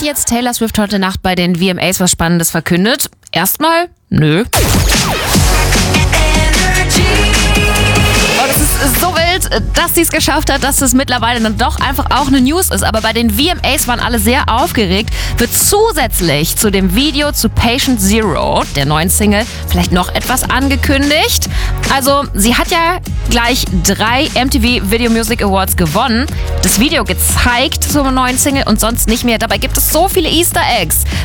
jetzt Taylor Swift heute Nacht bei den VMAs was Spannendes verkündet? Erstmal, nö. Und es ist so wild, dass sie es geschafft hat, dass es mittlerweile dann doch einfach auch eine News ist. Aber bei den VMAs waren alle sehr aufgeregt. Wird zusätzlich zu dem Video zu Patient Zero, der neuen Single, vielleicht noch etwas angekündigt. Also, sie hat ja gleich 3 MTV Video Music Awards gewonnen, das Video gezeigt zur neuen Single und sonst nicht mehr. Dabei gibt es so viele Easter Eggs.